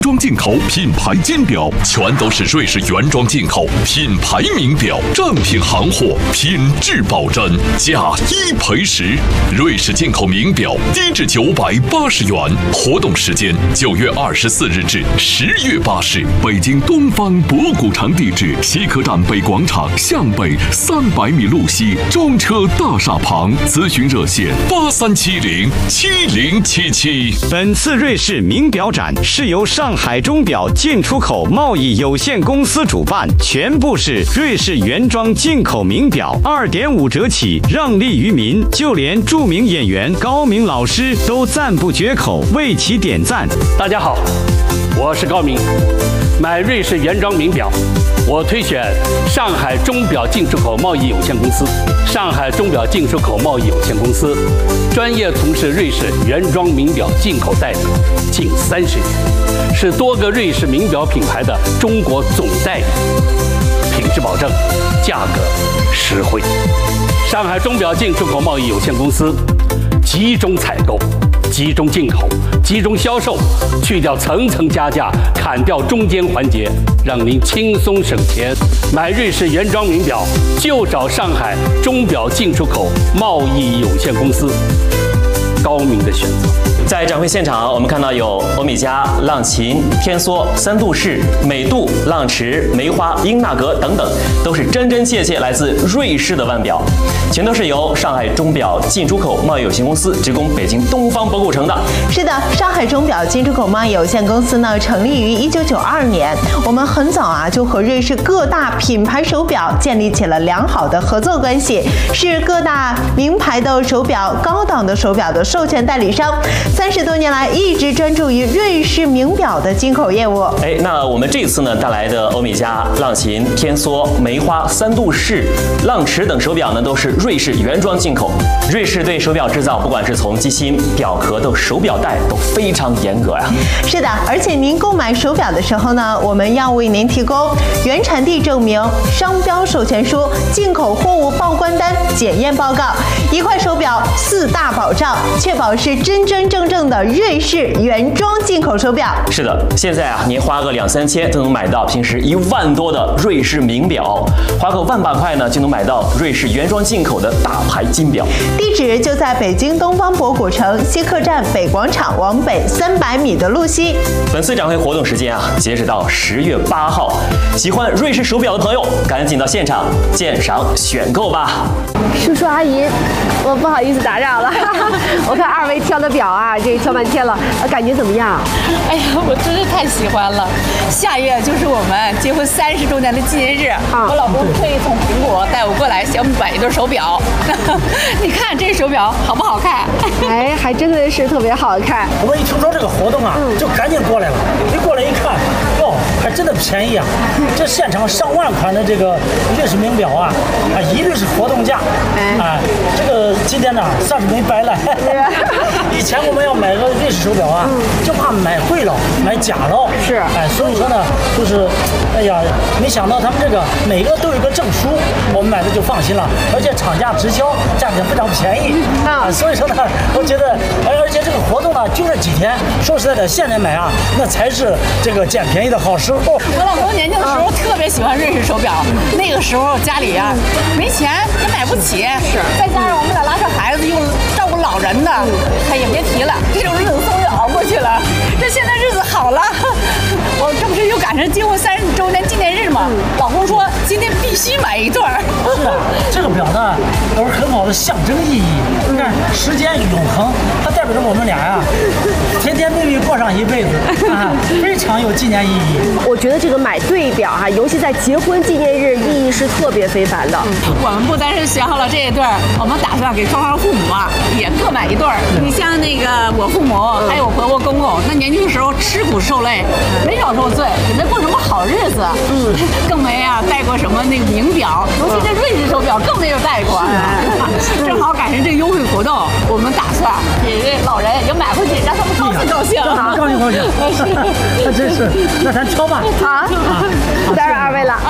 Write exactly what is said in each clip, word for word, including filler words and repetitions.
装进口品牌金表，全都是瑞士原装进口品牌名表，正品行货，品质保真，价一赔十。瑞士进口名表低至九百八十元，活动时间九月二十四日至十月八日，北京东方博古城地址：西客站北广场向北三百米路西中车大厦旁，咨询热线八三七零七零七七。 本次瑞士名表展是由上海钟表进出口贸易有限公司主办，全部是瑞士原装进口名表，二点五折起，让利于民。就连著名演员高明老师都赞不绝口，为其点赞。 大家好，我是高明。买瑞士原装名表，我推选上海钟表进出口贸易有限公司。上海钟表进出口贸易有限公司专业从事瑞士原装名表进口代理近三十年，是多个瑞士名表品牌的中国总代理，品质保证，价格实惠。上海钟表进出口贸易有限公司集中采购，集中进口，集中销售，去掉层层加价，砍掉中间环节，让您轻松省钱。买瑞士原装名表就找上海钟表进出口贸易有限公司，高明的选择。 在展会现场，我们看到有欧米茄、浪琴、天梭、三度式、美度、浪驰、梅花、英纳格等等，都是真真切切来自瑞士的腕表，全都是由上海钟表进出口贸易有限公司直供北京东方博古城的。 是的，上海钟表进出口贸易有限公司呢，成立于一九九二年。我们很早啊就和瑞士各大品牌手表建立起了良好的合作关系，是各大名牌的手表、高档的手表的授权代理商。三十多年来，一直专注于瑞士名表的进口业务。 哎，那我们这次呢带来的欧米茄、浪琴、天梭、梅花、三度式、浪驰等手表呢，都是瑞士原装进口。瑞士对手表制造，不管是从机芯、表壳到手表带，都非常严格呀。 是的，而且您购买手表的时候呢，我们要为您提供原产地证明、商标授权书、进口货物报关单、检验报告，一块手表四大保障，确保是真真正正的瑞士原装进口手表。 是的，现在啊，您花个两三千就能买到平时一万多的瑞士名表，花个万把块呢就能买到瑞士原装进口的大牌金表。 地址就在北京东方博古城西客站北广场往北三百米的路西。 本次展会活动时间啊，截止到十月八号。喜欢瑞士手表的朋友，赶紧到现场鉴赏选购吧。 叔叔阿姨，我不好意思打扰了。我看二位挑的表啊，这挑半天了，感觉怎么样？ 哎呀，我真是太喜欢了！下月就是我们结婚三十周年的纪念日，啊、我老公特意从苹果带我过来，想买一对手表。你看这手表好不好看？ 哎，还真的是特别好看。 我一听说这个活动啊，嗯、就赶紧过来了。一过来一看，哦，还真的便宜啊！这现场上万款的这个瑞士名表啊，啊，一律是活动价。哎，啊、这个今天呢，算是没白来。以前我们要买个瑞士手表啊，嗯、就怕买贵了，买假了。 是， 哎，所以说呢，就是，哎呀，没想到他们这个每个都有一个证书，我们买的就放心了，而且厂家直销，价钱非常便宜。啊，所以说呢，我觉得，而而且这个活动呢，就这几天，说实在的，现在买啊，那才是这个捡便宜的好时候。 我老公年轻的时候特别喜欢瑞士手表，那个时候家里啊没钱也买不起，是，再加上我们俩拉扯孩子又照顾老人的，他也别提了，这种日子终于熬过去了。这现在日子好了，我这不是又赶上结婚三十周年纪念日吗？老公说今天必须买一对儿。 是啊，这个表呢都是很好的象征意义。你看，时间永恒，它代表着我们俩呀、啊，甜甜蜜蜜过上一辈子啊，非常有纪念意义。 我觉得这个买对表哈、啊，尤其在结婚纪念日，意义是特别非凡的。 嗯、我们不单是选好了这一对儿，我们打算给双方父母啊也各买一对儿。你像那个我父母还有我婆婆公公，那年轻的时候吃苦受累，没少受罪，也没过什么好日子。嗯，更没啊戴过什么那个名表，尤其这瑞士手表更没有戴过。嗯、正好赶上这优惠活动，我们打算给这老人也买回去，让他们高兴高兴。 高兴高兴，那真是，那咱挑吧。 好，打扰二位了啊。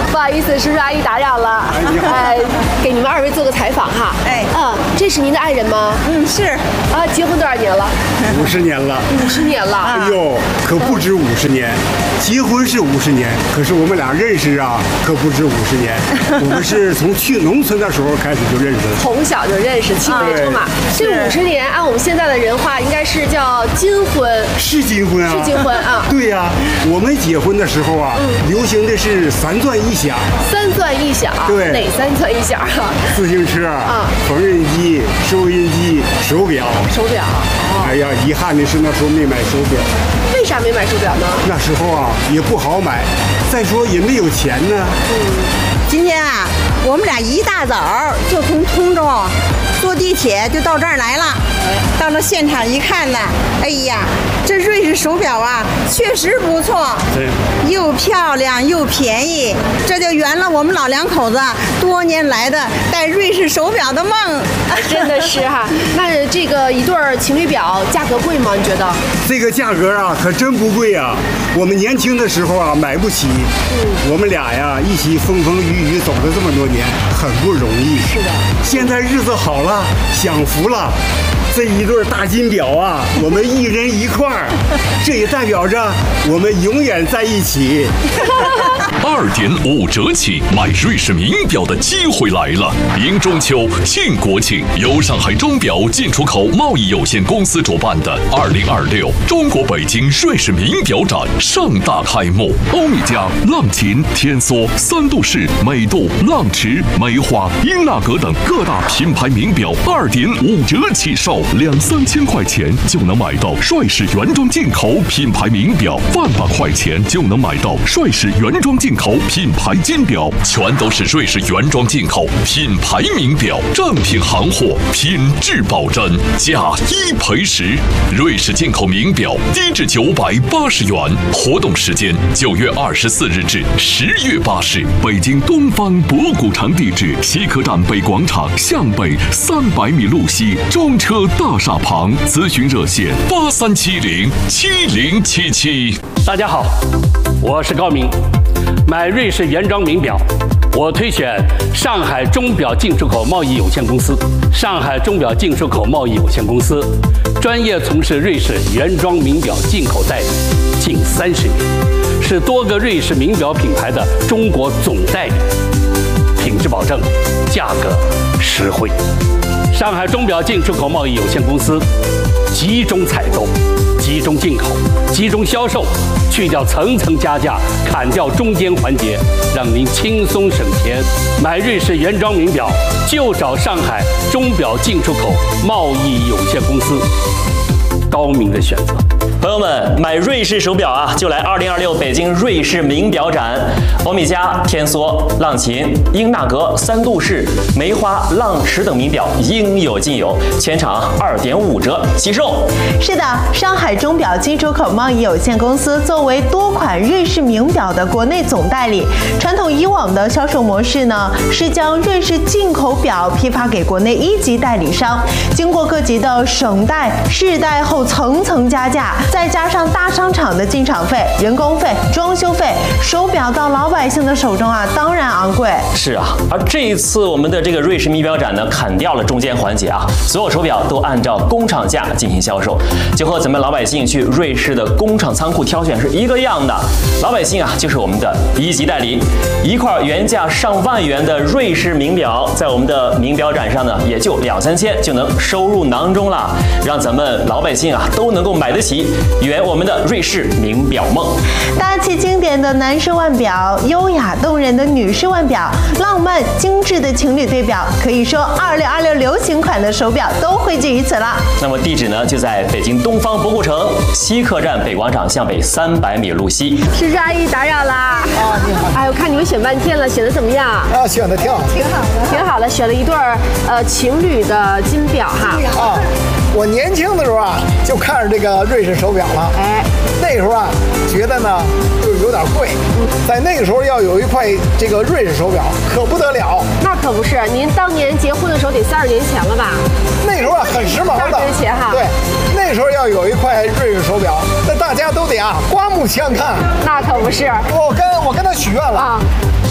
不好意思，叔叔阿姨打扰了。呃，给你们二位做个采访哈。 哎， 嗯，这是您的爱人吗？ 嗯，是。 啊，结婚多少年了？ 五十年了。 五十年了。 哎呦，可不止五十年。结婚是五十年，可是我们俩认识啊，可不止五十年。我们是从去农村的时候开始就认识的， 从小就认识，青梅竹马。这五十年，按我们现在的人话，应该是叫金婚。 是金婚啊。 是金婚啊。 对呀、啊，我们结婚的时候啊，嗯、流行的是三钻一响。 三钻一响。 对。 哪三钻一响啊？ 自行车啊，缝纫机、收音机、手表。 手表。 哦、哎呀，遗憾的是那时候没买手表。 为啥没买手表呢？ 那时候啊也不好买，再说也没有钱呢。 嗯。今天啊，我们俩一大早就从通州坐地铁就到这儿来了。到了现场一看呢，哎呀，这瑞士手表啊，确实不错，又漂亮又便宜，这就圆了我们老两口子多年来的戴瑞士手表的梦。 真的是哈，那这个一对情侣表价格贵吗？你觉得？ 这个价格啊，可真不贵啊。我们年轻的时候啊，买不起。嗯，我们俩呀，一起风风雨雨走了这么多年，很不容易。 是的。 现在日子好了，享福了。这一对大金表啊，我们一人一块儿，这也代表着我们永远在一起。 二点五折起买瑞士名表的机会来了！迎中秋、庆国庆，由上海钟表进出口贸易有限公司主办的二零二六中国北京瑞士名表展盛大开幕。欧米茄、浪琴、天梭、三度式、美度、浪驰、梅花、英纳格等各大品牌名表二点五折起售，两三千块钱就能买到瑞士原装进口品牌名表，万把块钱就能买到瑞士原装进口品牌金表，全都是瑞士原装进口品牌名表，正品行货，品质保真，价一赔十。瑞士进口名表低至九百八十元，活动时间九月二十四日至十月八日。北京东方博古城地址：西客站北广场向北三百米路西中车大厦旁。咨询热线：八三七零七零七七。 大家好，我是高明。买瑞士原装名表，我推选上海钟表进出口贸易有限公司。上海钟表进出口贸易有限公司专业从事瑞士原装名表进口代理近三十年，是多个瑞士名表品牌的中国总代理，品质保证，价格实惠。上海钟表进出口贸易有限公司集中采购、集中进口、集中销售，去掉层层加价，砍掉中间环节，让您轻松省钱。买瑞士原装名表就找上海钟表进出口贸易有限公司，高明的选择。 朋友们，买瑞士手表啊，就来二零二六北京瑞士名表展。欧米茄、天梭、浪琴、英纳格、三度式、梅花、浪驰等名表应有尽有，全场二点五折起售。 是的，上海钟表进出口贸易有限公司作为多款瑞士名表的国内总代理，传统以往的销售模式呢，是将瑞士进口表批发给国内一级代理商，经过各级的省代、市代后层层加价。再加上大商场的进场费、人工费、装修费，手表到老百姓的手中啊，当然昂贵。 是啊，而这一次我们的这个瑞士名表展呢，砍掉了中间环节啊，所有手表都按照工厂价进行销售，就和咱们老百姓去瑞士的工厂仓库挑选是一个样的。老百姓啊，就是我们的一级代理，一块原价上万元的瑞士名表，在我们的名表展上呢，也就两三千就能收入囊中了，让咱们老百姓啊都能够买得起。圆我们的瑞士名表梦。 大气经典的男士腕表，优雅动人的女士腕表，浪漫精致的情侣对表，可以说二零二六流行款的手表都汇聚于此了。 那么地址呢，就在北京东方博古城西客站北广场向北三百米路西。 叔叔阿姨打扰啦。哦，你好。哎，我看你们选半天了，选的怎么样？ 啊，选的挺好， 挺好的，挺好的，选了一对儿呃情侣的金表哈。 啊。我年轻的时候啊，就看着这个瑞士手表了。哎，那时候啊，觉得呢就有点贵。嗯，在那个时候要有一块这个瑞士手表，可不得了。 那可不是，您当年结婚的时候得三十年前了吧？ 那时候啊，很时髦的。 三十年前哈。 对，那时候要有一块瑞士手表，那大家都得啊刮目相看。 那可不是。 我跟我跟他许愿了。啊，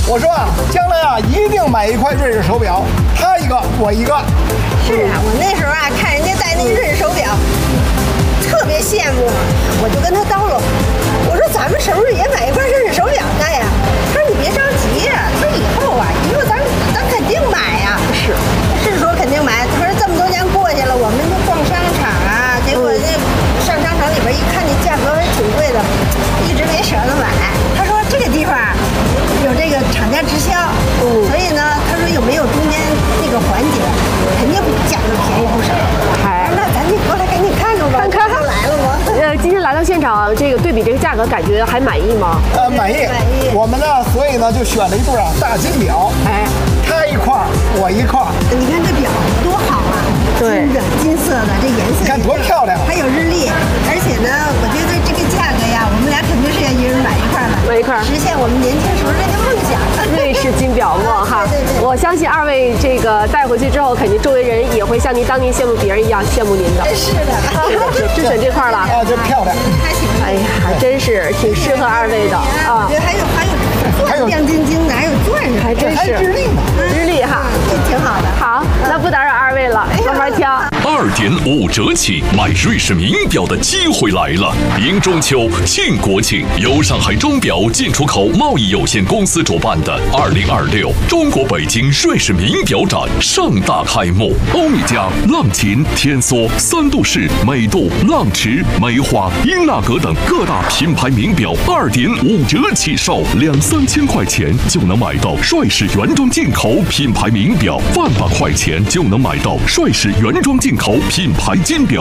我说啊，将来啊一定买一块瑞士手表，他一个我一个。 是啊，我那时候啊看人家戴那瑞士手表，特别羡慕，我就跟他叨唠，我说咱们是不是也买一块瑞士手表戴呀？他说你别着急呀，他说以后啊，以后咱咱肯定买呀。是，是说肯定买。他说这么多年过去了，我们就逛商场啊，结果那上商场里边一看，那价格还挺贵的，一直没舍得买。他说这个地方有这个厂家直销，嗯，所以呢，他说有没有中间那个环节，肯定比价格便宜不少。哎，那咱就过来赶紧看看吧，看看来了吗？ 呃，今天来到现场，这个对比这个价格，感觉还满意吗？ 呃，满意。满意。我们呢，所以呢就选了一对啊大金表，哎，他一块我一块。 你看这表多好啊！对，金的金色的，这颜色你看多漂亮， 还有日历，而且呢，我觉得这个价格呀，我们俩肯定是要一人买一块买买一块， 实现我们年轻时候这个梦想。 瑞士金表梦哈，对对对，我相信二位这个带回去之后，肯定周围人也会像您当年羡慕别人一样羡慕您的。 是的， 就选这块了啊，这漂亮， 还行。 哎呀，还真是挺适合二位的啊。 我觉得还有还有还有亮晶晶的，还有钻石， 还真是日历呢， 日历哈， 这挺好的。 好，那不打扰二位了，慢慢挑。 二点五折起买瑞士名表的机会来了！迎中秋庆国庆，由上海钟表进出口贸易有限公司主办的二零二六中国北京瑞士名表展盛大开幕。欧米茄、浪琴、天梭、三度式、美度、浪驰、梅花、英纳格等各大品牌名表二点五折起售，两三千块钱就能买到帅士原装进口品牌名表，万把块钱就能买到帅士原装进口品牌金表。